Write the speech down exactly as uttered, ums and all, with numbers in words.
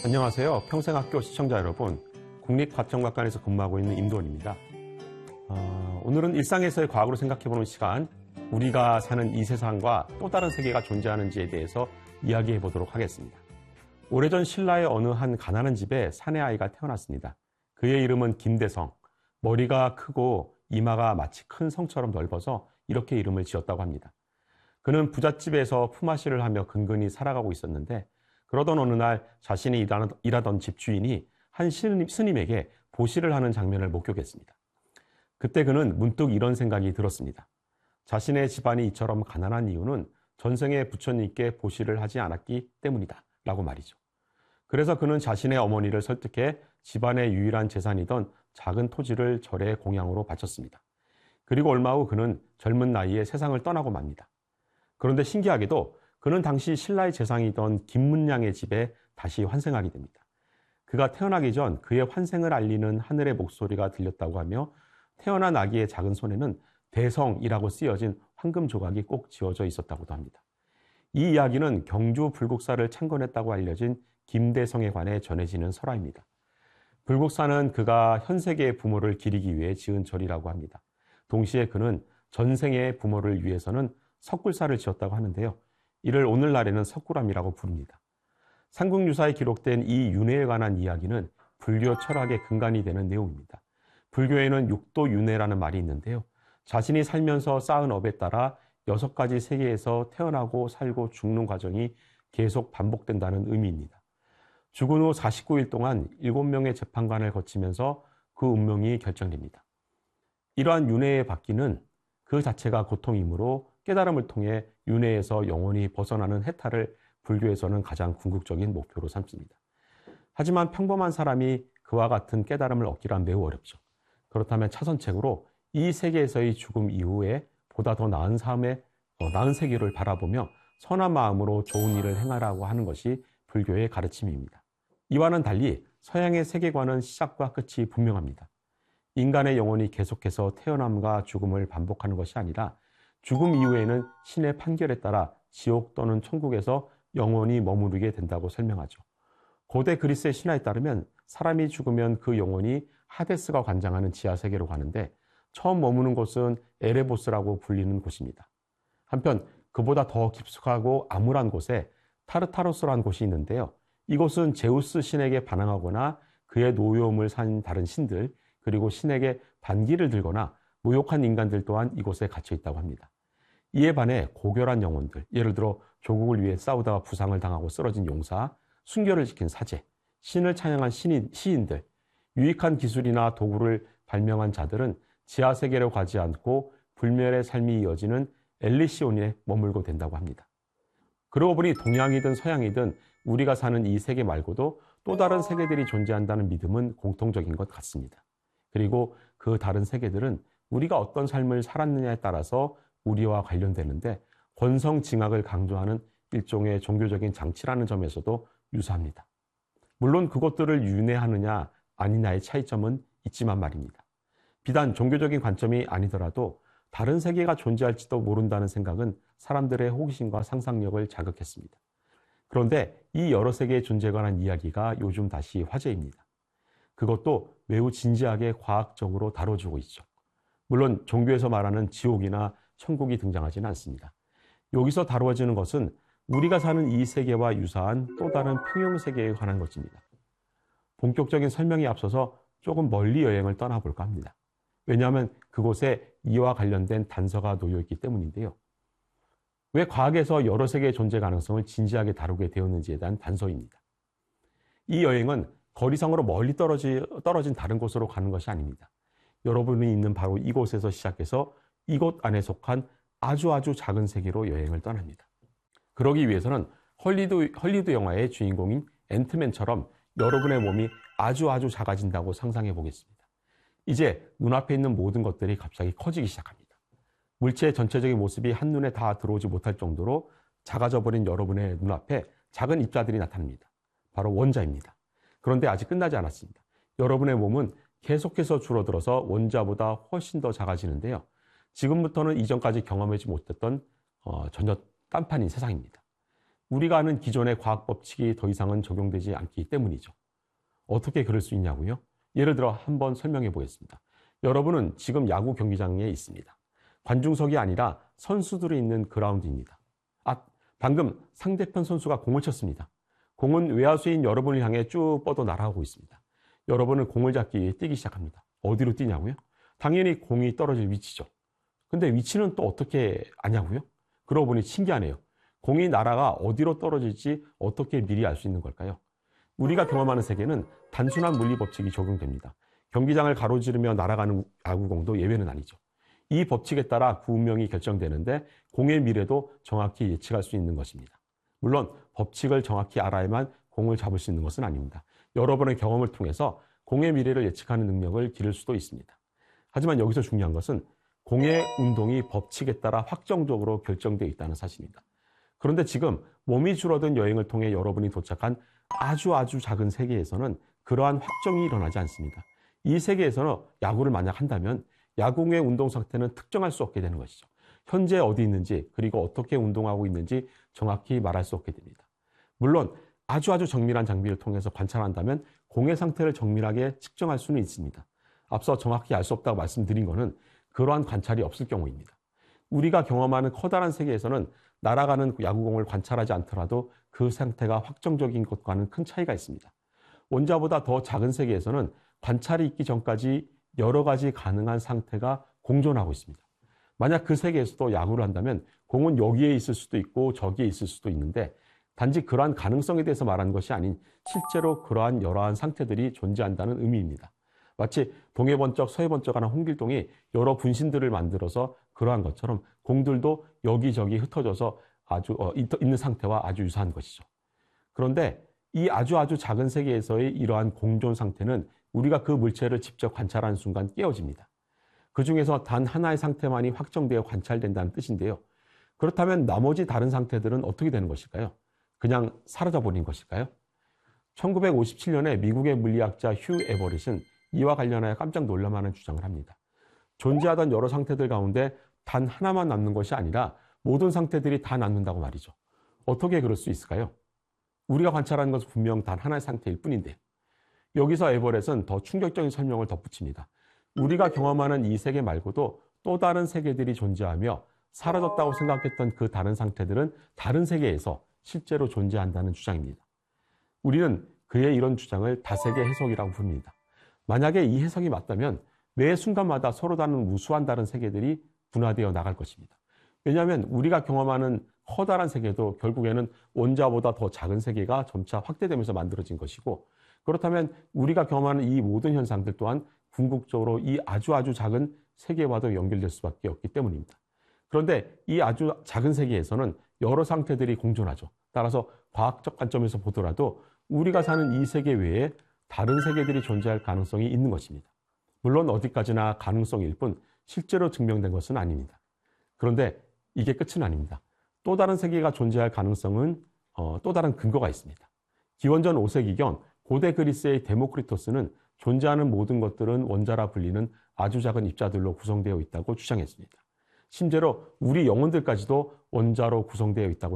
안녕하세요. 평생학교 시청자 여러분, 국립과천과학관에서 근무하고 있는 임도원입니다. 어, 오늘은 일상에서의 과학으로 생각해보는 시간, 우리가 사는 이 세상과 또 다른 세계가 존재하는지에 대해서 이야기해 보도록 하겠습니다. 오래전 신라의 어느 한 가난한 집에 사내 아이가 태어났습니다. 그의 이름은 김대성. 머리가 크고 이마가 마치 큰 성처럼 넓어서 이렇게 이름을 지었다고 합니다. 그는 부잣집에서 품앗이를 하며 근근히 살아가고 있었는데, 그러던 어느 날 자신이 일하던 집주인이 한 스님에게 보시를 하는 장면을 목격했습니다. 그때 그는 문득 이런 생각이 들었습니다. 자신의 집안이 이처럼 가난한 이유는 전생에 부처님께 보시를 하지 않았기 때문이다 라고 말이죠. 그래서 그는 자신의 어머니를 설득해 집안의 유일한 재산이던 작은 토지를 절의 공양으로 바쳤습니다. 그리고 얼마 후 그는 젊은 나이에 세상을 떠나고 맙니다. 그런데 신기하게도 그는 당시 신라의 재상이던 김문량의 집에 다시 환생하게 됩니다. 그가 태어나기 전 그의 환생을 알리는 하늘의 목소리가 들렸다고 하며 태어난 아기의 작은 손에는 대성이라고 쓰여진 황금 조각이 꼭 지어져 있었다고도 합니다. 이 이야기는 경주 불국사를 창건했다고 알려진 김대성에 관해 전해지는 설화입니다. 불국사는 그가 현세계의 부모를 기리기 위해 지은 절이라고 합니다. 동시에 그는 전생의 부모를 위해서는 석굴사를 지었다고 하는데요. 이를 오늘날에는 석굴암이라고 부릅니다. 삼국유사에 기록된 이 윤회에 관한 이야기는 불교 철학의 근간이 되는 내용입니다. 불교에는 육도윤회라는 말이 있는데요. 자신이 살면서 쌓은 업에 따라 여섯 가지 세계에서 태어나고 살고 죽는 과정이 계속 반복된다는 의미입니다. 죽은 후 사십구 일 동안 일곱 명의 재판관을 거치면서 그 운명이 결정됩니다. 이러한 윤회의 받기는 그 자체가 고통이므로 깨달음을 통해 윤회에서 영원히 벗어나는 해탈을 불교에서는 가장 궁극적인 목표로 삼습니다. 하지만 평범한 사람이 그와 같은 깨달음을 얻기란 매우 어렵죠. 그렇다면 차선책으로 이 세계에서의 죽음 이후에 보다 더 나은 삶의 더 나은 세계를 바라보며 선한 마음으로 좋은 일을 행하라고 하는 것이 불교의 가르침입니다. 이와는 달리 서양의 세계관은 시작과 끝이 분명합니다. 인간의 영혼이 계속해서 태어남과 죽음을 반복하는 것이 아니라 죽음 이후에는 신의 판결에 따라 지옥 또는 천국에서 영원히 머무르게 된다고 설명하죠. 고대 그리스의 신화에 따르면 사람이 죽으면 그 영혼이 하데스가 관장하는 지하세계로 가는데 처음 머무는 곳은 에레보스라고 불리는 곳입니다. 한편 그보다 더 깊숙하고 암울한 곳에 타르타로스라는 곳이 있는데요. 이곳은 제우스 신에게 반항하거나 그의 노여움을 산 다른 신들, 그리고 신에게 반기를 들거나 모욕한 인간들 또한 이곳에 갇혀 있다고 합니다. 이에 반해 고결한 영혼들, 예를 들어 조국을 위해 싸우다가 부상을 당하고 쓰러진 용사, 순결을 지킨 사제, 신을 찬양한 신인, 시인들, 유익한 기술이나 도구를 발명한 자들은 지하세계로 가지 않고 불멸의 삶이 이어지는 엘리시온에 머물고 된다고 합니다. 그러고 보니 동양이든 서양이든 우리가 사는 이 세계 말고도 또 다른 세계들이 존재한다는 믿음은 공통적인 것 같습니다. 그리고 그 다른 세계들은 우리가 어떤 삶을 살았느냐에 따라서 우리와 관련되는데 권성징악을 강조하는 일종의 종교적인 장치라는 점에서도 유사합니다. 물론 그것들을 윤회하느냐 아니냐의 차이점은 있지만 말입니다. 비단 종교적인 관점이 아니더라도 다른 세계가 존재할지도 모른다는 생각은 사람들의 호기심과 상상력을 자극했습니다. 그런데 이 여러 세계의 존재에 관한 이야기가 요즘 다시 화제입니다. 그것도 매우 진지하게 과학적으로 다뤄지고 있죠. 물론 종교에서 말하는 지옥이나 천국이 등장하지는 않습니다. 여기서 다루어지는 것은 우리가 사는 이 세계와 유사한 또 다른 평형세계에 관한 것입니다. 본격적인 설명에 앞서서 조금 멀리 여행을 떠나볼까 합니다. 왜냐하면 그곳에 이와 관련된 단서가 놓여있기 때문인데요. 왜 과학에서 여러 세계의 존재 가능성을 진지하게 다루게 되었는지에 대한 단서입니다. 이 여행은 거리상으로 멀리 떨어지, 떨어진 다른 곳으로 가는 것이 아닙니다. 여러분이 있는 바로 이곳에서 시작해서 이곳 안에 속한 아주 아주 작은 세계로 여행을 떠납니다. 그러기 위해서는 헐리우드, 헐리우드 영화의 주인공인 앤트맨처럼 여러분의 몸이 아주 아주 작아진다고 상상해 보겠습니다. 이제 눈앞에 있는 모든 것들이 갑자기 커지기 시작합니다. 물체의 전체적인 모습이 한눈에 다 들어오지 못할 정도로 작아져 버린 여러분의 눈앞에 작은 입자들이 나타납니다. 바로 원자입니다. 그런데 아직 끝나지 않았습니다. 여러분의 몸은 계속해서 줄어들어서 원자보다 훨씬 더 작아지는데요. 지금부터는 이전까지 경험하지 못했던 어, 전혀 딴판인 세상입니다. 우리가 아는 기존의 과학 법칙이 더 이상은 적용되지 않기 때문이죠. 어떻게 그럴 수 있냐고요? 예를 들어 한번 설명해 보겠습니다. 여러분은 지금 야구 경기장에 있습니다. 관중석이 아니라 선수들이 있는 그라운드입니다. 아, 방금 상대편 선수가 공을 쳤습니다. 공은 외야수인 여러분을 향해 쭉 뻗어 날아가고 있습니다. 여러분은 공을 잡기 위해 뛰기 시작합니다. 어디로 뛰냐고요? 당연히 공이 떨어질 위치죠. 근데 위치는 또 어떻게 아냐고요? 그러고 보니 신기하네요. 공이 날아가 어디로 떨어질지 어떻게 미리 알 수 있는 걸까요? 우리가 경험하는 세계는 단순한 물리 법칙이 적용됩니다. 경기장을 가로지르며 날아가는 야구공도 예외는 아니죠. 이 법칙에 따라 그 운명이 결정되는데 공의 미래도 정확히 예측할 수 있는 것입니다. 물론 법칙을 정확히 알아야만 공을 잡을 수 있는 것은 아닙니다. 여러분의 경험을 통해서 공의 미래를 예측하는 능력을 기를 수도 있습니다. 하지만 여기서 중요한 것은 공의 운동이 법칙에 따라 확정적으로 결정되어 있다는 사실입니다. 그런데 지금 몸이 줄어든 여행을 통해 여러분이 도착한 아주 아주 작은 세계에서는 그러한 확정이 일어나지 않습니다. 이 세계에서는 야구를 만약 한다면 야구의 운동 상태는 특정할 수 없게 되는 것이죠. 현재 어디 있는지 그리고 어떻게 운동하고 있는지 정확히 말할 수 없게 됩니다. 물론 아주 아주 정밀한 장비를 통해서 관찰한다면 공의 상태를 정밀하게 측정할 수는 있습니다. 앞서 정확히 알 수 없다고 말씀드린 것은 그러한 관찰이 없을 경우입니다. 우리가 경험하는 커다란 세계에서는 날아가는 야구공을 관찰하지 않더라도 그 상태가 확정적인 것과는 큰 차이가 있습니다. 원자보다 더 작은 세계에서는 관찰이 있기 전까지 여러 가지 가능한 상태가 공존하고 있습니다. 만약 그 세계에서도 야구를 한다면 공은 여기에 있을 수도 있고 저기에 있을 수도 있는데 단지 그러한 가능성에 대해서 말하는 것이 아닌 실제로 그러한 여러한 상태들이 존재한다는 의미입니다. 마치 동해 번쩍 서해 번쩍하는 홍길동이 여러 분신들을 만들어서 그러한 것처럼 공들도 여기저기 흩어져서 아주 어, 있는 상태와 아주 유사한 것이죠. 그런데 이 아주 아주 작은 세계에서의 이러한 공존 상태는 우리가 그 물체를 직접 관찰하는 순간 깨어집니다. 그 중에서 단 하나의 상태만이 확정되어 관찰된다는 뜻인데요. 그렇다면 나머지 다른 상태들은 어떻게 되는 것일까요? 그냥 사라져버린 것일까요? 천구백오십칠 년에 미국의 물리학자 휴 에버릿은 이와 관련하여 깜짝 놀랄만한 주장을 합니다. 존재하던 여러 상태들 가운데 단 하나만 남는 것이 아니라 모든 상태들이 다 남는다고 말이죠. 어떻게 그럴 수 있을까요? 우리가 관찰하는 것은 분명 단 하나의 상태일 뿐인데 여기서 에버렛은 더 충격적인 설명을 덧붙입니다. 우리가 경험하는 이 세계 말고도 또 다른 세계들이 존재하며 사라졌다고 생각했던 그 다른 상태들은 다른 세계에서 실제로 존재한다는 주장입니다. 우리는 그의 이런 주장을 다세계 해석이라고 부릅니다. 만약에 이 해석이 맞다면 매 순간마다 서로 다른 무수한 다른 세계들이 분화되어 나갈 것입니다. 왜냐하면 우리가 경험하는 커다란 세계도 결국에는 원자보다 더 작은 세계가 점차 확대되면서 만들어진 것이고 그렇다면 우리가 경험하는 이 모든 현상들 또한 궁극적으로 이 아주 아주 작은 세계와도 연결될 수밖에 없기 때문입니다. 그런데 이 아주 작은 세계에서는 여러 상태들이 공존하죠. 따라서 과학적 관점에서 보더라도 우리가 사는 이 세계 외에 다른 세계들이 존재할 가능성이 있는 것입니다. 물론 어디까지나 가능성일 뿐 실제로 증명된 것은 아닙니다. 그런데 이게 끝은 아닙니다. 또 다른 세계가 존재할 가능성은 어, 또 다른 근거가 있습니다. 기원전 오 세기경 고대 그리스의 데모크리토스는 존재하는 모든 것들은 원자라 불리는 아주 작은 입자들로 구성되어 있다고 주장했습니다. 심지어 우리 영혼들까지도 원자로 구성되어 있다고